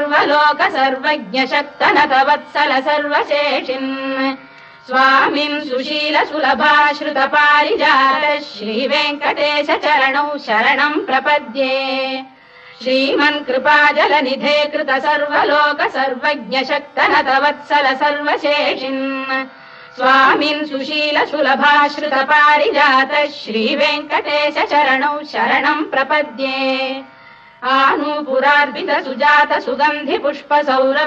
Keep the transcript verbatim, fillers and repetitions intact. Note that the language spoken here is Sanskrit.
सर्वलोक सर्वज्ञ शक्तनथ वत्सल सर्वशेषिन् स्वामिन् सुशील सुलभाश्रुत पारिजात श्रीवेङ्कटेश चरणौ शरणम् प्रपद्ये श्रीमन् कृपाजलनिधे कृत सर्वलोक सर्वज्ञ शक्तनथ वत्सल सर्वशेषिन् स्वामिन् सुशील सुलभाश्रुत पारिजात श्रीवेङ्कटेश चरणौ शरणम् प्रपद्ये आनूपुरार्पित सुजात सुगन्धि पुष्प सौरभ